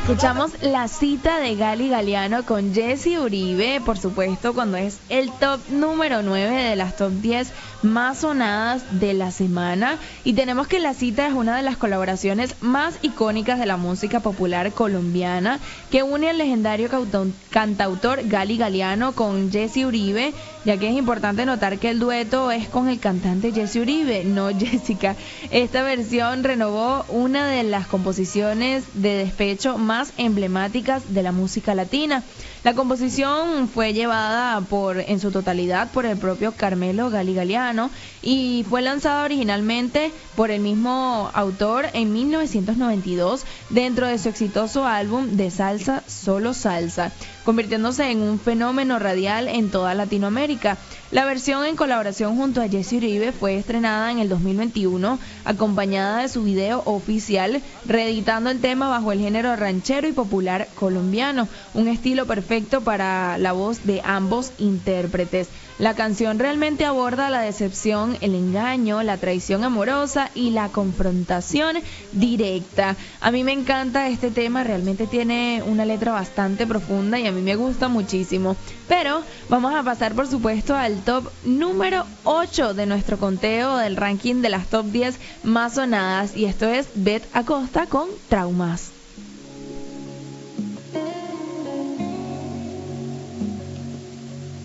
Escuchamos La Cita de Gali Galiano con Jesse Uribe, por supuesto, cuando es el top número 9 de las top 10 más sonadas de la semana. Y tenemos que La Cita es una de las colaboraciones más icónicas de la música popular colombiana, que une al legendario cantautor Gali Galiano con Jesse Uribe, ya que es importante notar que el dueto es con el cantante Jesse Uribe, no Jessica. Esta versión renovó una de las composiciones de despecho más emblemáticas de la música latina. La composición fue llevada en su totalidad por el propio Carmelo Gali Galiano y fue lanzada originalmente por el mismo autor en 1992 dentro de su exitoso álbum de salsa Solo Salsa, convirtiéndose en un fenómeno radial en toda Latinoamérica. La versión en colaboración junto a Jesse Uribe fue estrenada en el 2021, acompañada de su video oficial, reeditando el tema bajo el género ranchero y popular colombiano, un estilo perfecto para la voz de ambos intérpretes. La canción realmente aborda la decepción, el engaño, la traición amorosa y la confrontación directa. A mí me encanta este tema, realmente tiene una letra bastante profunda y a mí me gusta muchísimo. Pero vamos a pasar, por supuesto, al top número 8 de nuestro conteo del ranking de las top 10 más sonadas, y esto es Beth Acosta con Traumas.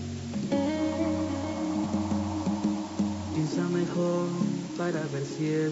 Piensa mejor para ver si es